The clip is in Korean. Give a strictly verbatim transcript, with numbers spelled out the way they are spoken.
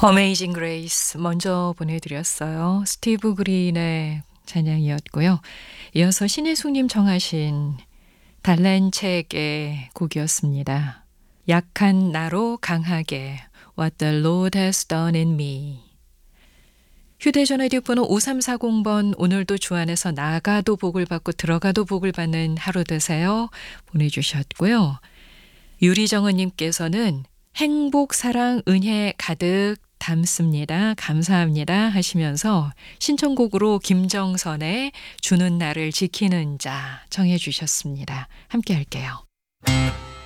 어메이징 그레이스 먼저 보내드렸어요. 스티브 그린의 찬양이었고요. 이어서 신혜숙님 청하신 달란책의 곡이었습니다. 약한 나로 강하게 What the Lord has done in me. 휴대전화 뒷번호 오삼사공 번 오늘도 주 안에서 나가도 복을 받고 들어가도 복을 받는 하루 되세요. 보내주셨고요. 유리정은님께서는 행복, 사랑, 은혜 가득 담습니다. 감사합니다 하시면서 신청곡으로 김정선의 주는 나를 지키는 자 청해 주셨습니다. 함께 할게요.